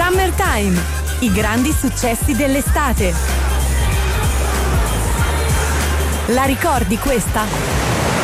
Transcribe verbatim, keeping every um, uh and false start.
Summertime, i grandi successi dell'estate. La ricordi questa?